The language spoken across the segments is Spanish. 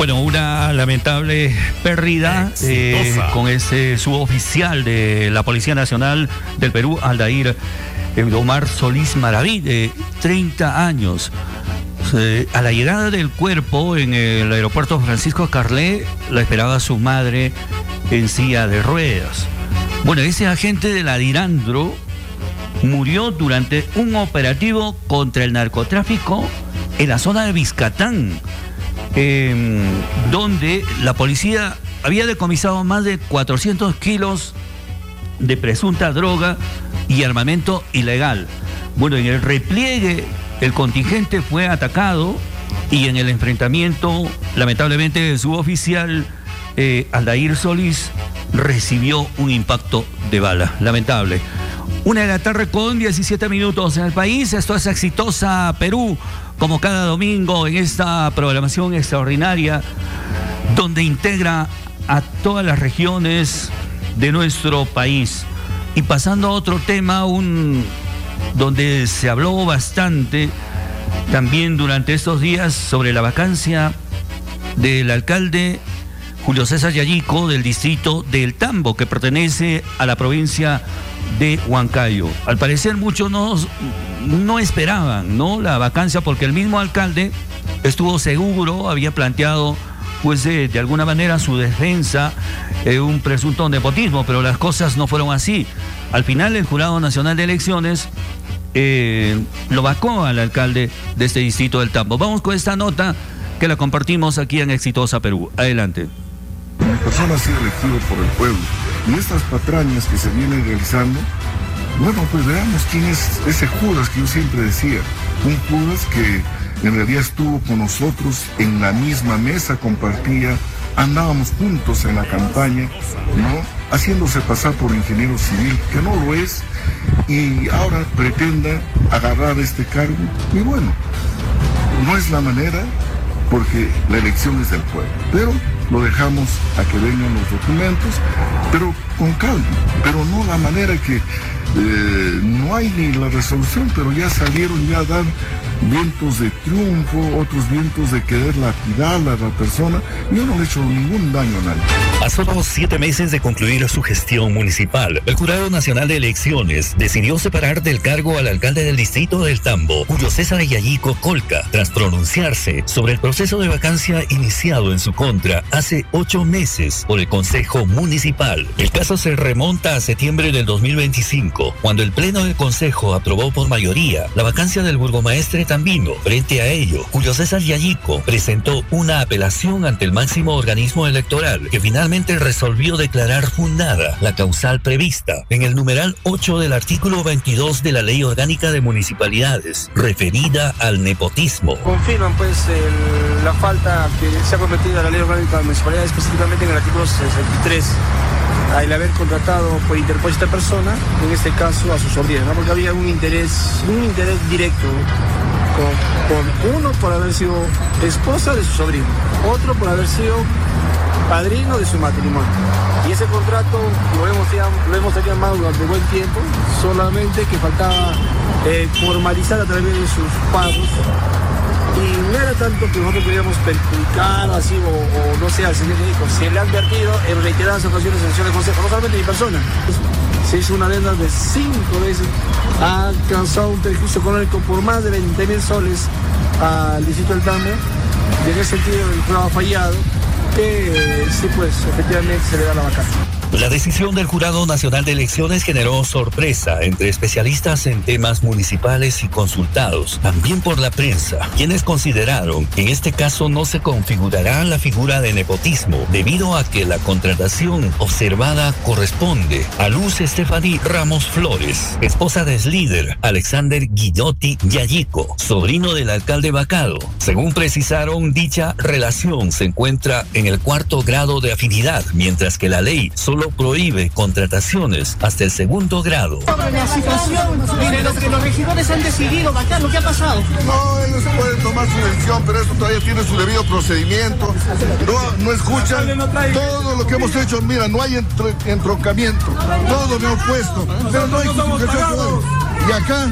Bueno, una lamentable pérdida con ese suboficial de la Policía Nacional del Perú, Aldair Omar Solís Maraví, de 30 años. A la llegada del cuerpo en el aeropuerto Francisco Carlet, la esperaba su madre en silla de ruedas. Bueno, ese agente de la Dirandro murió durante un operativo contra el narcotráfico en la zona de Vizcatán, donde la policía había decomisado más de 400 kilos de presunta droga y armamento ilegal. Bueno, en el repliegue el contingente fue atacado y en el enfrentamiento, lamentablemente, el suboficial Aldair Solís recibió un impacto de bala. Lamentable. 1:17 p.m. en el país. Esto es Exitosa Perú, como cada domingo en esta programación extraordinaria donde integra a todas las regiones de nuestro país. Y pasando a otro tema, donde se habló bastante también durante estos días sobre la vacancia del alcalde Julio César Yayico del distrito del Tambo, que pertenece a la provincia de Huancayo. Al parecer muchos no esperaban, ¿no?, la vacancia, porque el mismo alcalde estuvo seguro, había planteado pues de alguna manera su defensa, un presunto nepotismo, pero las cosas no fueron así. Al final el Jurado Nacional de Elecciones lo vacó al alcalde de este distrito del Tambo. Vamos con esta nota que la compartimos aquí en Exitosa Perú. Adelante. Mi persona ha sido elegido por el pueblo y estas patrañas que se vienen realizando, bueno, pues veamos quién es ese Judas que yo siempre decía, un Judas que en realidad estuvo con nosotros en la misma mesa, compartía, andábamos juntos en la campaña, ¿no?, haciéndose pasar por ingeniero civil, que no lo es, y ahora pretenda agarrar este cargo. Y bueno, no es la manera, porque la elección es del pueblo, pero lo dejamos a que vengan los documentos, pero con calma, pero no la manera que no hay ni la resolución, pero ya salieron ya a dar vientos de triunfo, otros vientos de querer lapidar a la persona. Yo no le he hecho ningún daño a nadie. A solo 7 meses de concluir su gestión municipal, el Jurado Nacional de Elecciones decidió separar del cargo al alcalde del distrito del Tambo, Julio César Yayico Colca, tras pronunciarse sobre el proceso de vacancia iniciado en su contra hace 8 meses por el Consejo Municipal. El caso se remonta a septiembre del 2025, cuando el Pleno del Consejo aprobó por mayoría la vacancia del burgomaestre tambino. Frente a ello, Julio César Yayico presentó una apelación ante el máximo organismo electoral, que finalmente resolvió declarar fundada la causal prevista en el numeral 8 del artículo 22 de la Ley Orgánica de Municipalidades, referida al nepotismo. Confirman pues la falta que se ha cometido a la Ley Orgánica de Municipalidades, específicamente en el artículo 63, al haber contratado por interpuesto a esta persona, en este caso a su sobrina, ¿no?, porque había un interés directo, uno por haber sido esposa de su sobrino, otro por haber sido padrino de su matrimonio. Y ese contrato lo hemos reclamado durante buen tiempo, solamente que faltaba formalizar a través de sus pagos. Y no era tanto que nosotros queríamos perjudicar así o no sé al señor médico. Se le ha advertido en reiteradas ocasiones en sesión de consejo, no solamente mi persona. Se hizo una adenda de 5 veces, ha alcanzado un perjuicio económico por más de 20.000 soles al distrito del Tambo, y en ese sentido el jurado ha fallado, que sí, pues efectivamente se le da la vacancia. La decisión del Jurado Nacional de Elecciones generó sorpresa entre especialistas en temas municipales y consultados, también por la prensa, quienes consideraron que en este caso no se configurará la figura de nepotismo, debido a que la contratación observada corresponde a Luz Estefany Ramos Flores, esposa del líder Alexander Guillotti Yayico, sobrino del alcalde vacado. Según precisaron, dicha relación se encuentra en el 4º grado de afinidad, mientras que la ley solo prohíbe contrataciones hasta el 2º grado. Sobre la situación, mire, lo que los regidores han decidido, vacar, lo que ha pasado. No, ellos pueden tomar su decisión, pero esto todavía tiene su debido procedimiento. No escuchan todo lo que hemos hecho. Mira, no hay entroncamiento. Todo me ha opuesto, pero no hay justificación. Y acá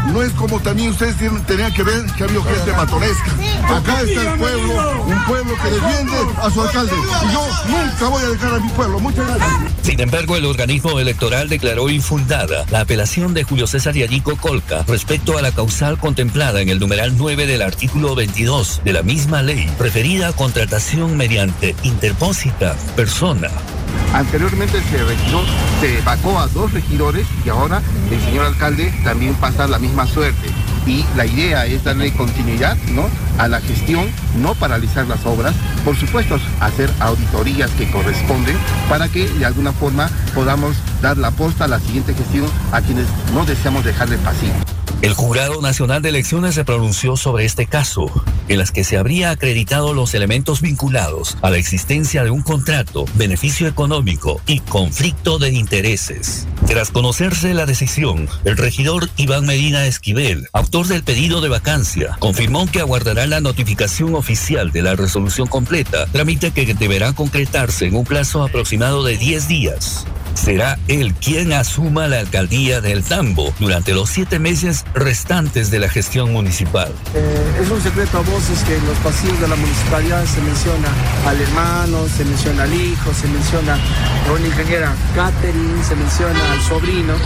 No es como también ustedes tenían que ver que ha habido gente matonesca. Acá está el pueblo, un pueblo que defiende a su alcalde. Y yo nunca voy a dejar a mi pueblo. Muchas gracias. Sin embargo, el organismo electoral declaró infundada la apelación de Julio César Yayico Colca respecto a la causal contemplada en el numeral 9 del artículo 22 de la misma ley, referida a contratación mediante interpósita persona. Anteriormente el regidor se vacó a 2 regidores y ahora el señor alcalde también pasa la misma suerte. Y la idea es darle continuidad, ¿no?, a la gestión, no paralizar las obras, por supuesto hacer auditorías que corresponden para que de alguna forma podamos dar la posta a la siguiente gestión a quienes no deseamos dejarle pasivo. El Jurado Nacional de Elecciones se pronunció sobre este caso, en las que se habría acreditado los elementos vinculados a la existencia de un contrato, beneficio económico y conflicto de intereses. Tras conocerse la decisión, el regidor Iván Medina Esquivel, autor del pedido de vacancia, confirmó que aguardará la notificación oficial de la resolución completa, trámite que deberá concretarse en un plazo aproximado de 10 días. Será él quien asuma la alcaldía del Tambo durante los 7 meses restantes de la gestión municipal. Es un secreto a voces que en los pasillos de la municipalidad se menciona al hermano, se menciona al hijo, se menciona a una ingeniera Catherine, se menciona al sobrino.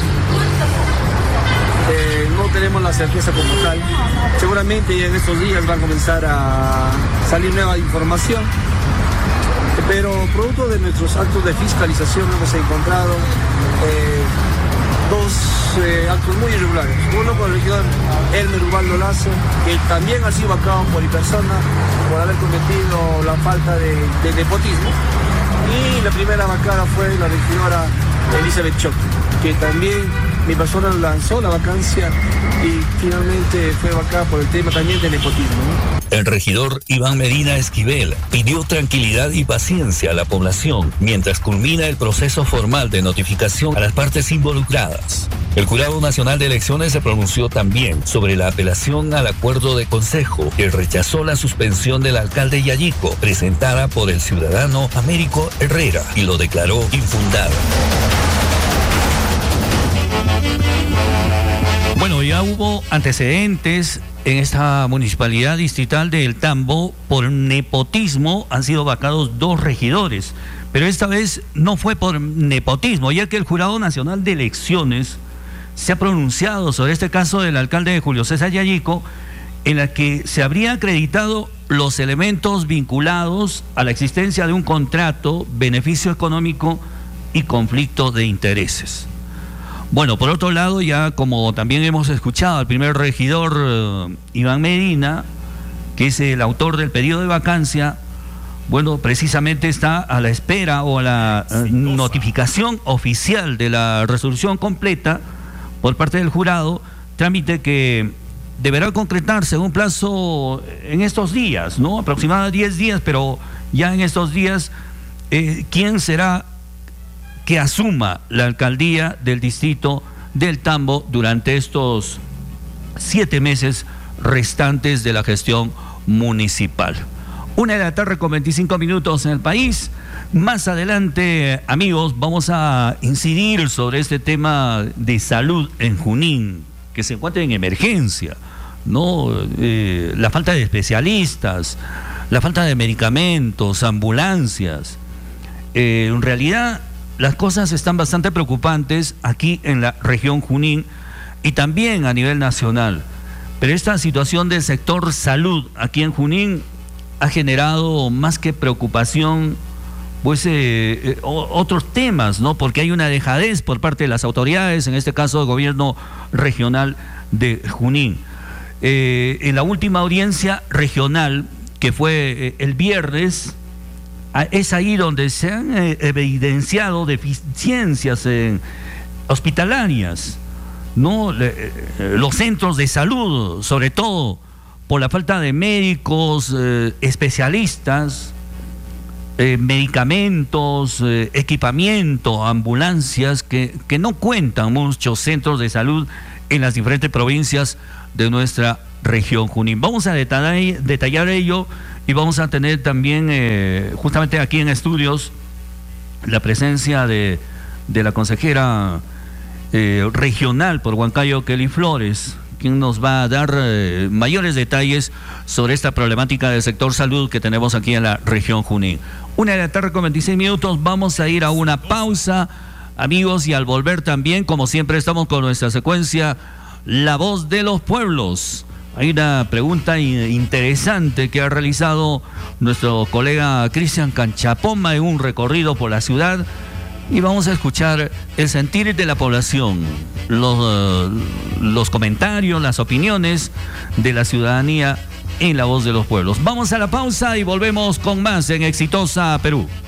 No tenemos la certeza como tal. Seguramente ya en estos días va a comenzar a salir nueva información. Pero producto de nuestros actos de fiscalización hemos encontrado 2 actos muy irregulares. Uno con el regidor Elmer Ubaldo Lazo, que también ha sido vacado por mi persona por haber cometido la falta de nepotismo. Y la primera vacada fue la regidora Elizabeth Choque, que también mi persona lanzó la vacancia y finalmente fue vacada por el tema también de nepotismo, ¿no? El regidor Iván Medina Esquivel pidió tranquilidad y paciencia a la población mientras culmina el proceso formal de notificación a las partes involucradas. El Jurado Nacional de Elecciones se pronunció también sobre la apelación al acuerdo de consejo que rechazó la suspensión del alcalde Yayico presentada por el ciudadano Américo Herrera y lo declaró infundado. Bueno, ya hubo antecedentes en esta municipalidad distrital de El Tambo por nepotismo. Han sido vacados 2 regidores, pero esta vez no fue por nepotismo, ya que el Jurado Nacional de Elecciones se ha pronunciado sobre este caso del alcalde de Julio César Yayico, en la que se habría acreditado los elementos vinculados a la existencia de un contrato, beneficio económico y conflicto de intereses. Bueno, por otro lado, ya como también hemos escuchado al primer regidor Iván Medina, que es el autor del pedido de vacancia, bueno, precisamente está a la espera o a la notificación oficial de la resolución completa por parte del jurado, trámite que deberá concretarse en un plazo en estos días, ¿no? Aproximadamente 10 días, pero ya en estos días, ¿quién será que asuma la alcaldía del distrito del Tambo durante estos 7 meses restantes de la gestión municipal? 1:25 p.m. en el país. Más adelante, amigos, vamos a incidir sobre este tema de salud en Junín, que se encuentra en emergencia, ¿no? La falta de especialistas, la falta de medicamentos, ambulancias. En realidad, las cosas están bastante preocupantes aquí en la región Junín y también a nivel nacional. Pero esta situación del sector salud aquí en Junín ha generado más que preocupación, pues otros temas, ¿no? Porque hay una dejadez por parte de las autoridades, en este caso del gobierno regional de Junín. En la última audiencia regional, que fue el viernes, es ahí donde se han evidenciado deficiencias hospitalarias, ¿no? Los centros de salud, sobre todo por la falta de médicos, especialistas, medicamentos, equipamiento, ambulancias, que no cuentan muchos centros de salud en las diferentes provincias de nuestra región Junín. Vamos a detallar ello y vamos a tener también justamente aquí en estudios la presencia de la consejera regional por Huancayo, Kelly Flores, quien nos va a dar mayores detalles sobre esta problemática del sector salud que tenemos aquí en la región Junín. 1:26 vamos a ir a una pausa, amigos, y al volver también, como siempre, estamos con nuestra secuencia La Voz de los Pueblos. Hay una pregunta interesante que ha realizado nuestro colega Cristian Canchapoma en un recorrido por la ciudad, y vamos a escuchar el sentir de la población, los comentarios, las opiniones de la ciudadanía en La Voz de los Pueblos. Vamos a la pausa y volvemos con más en Exitosa Perú.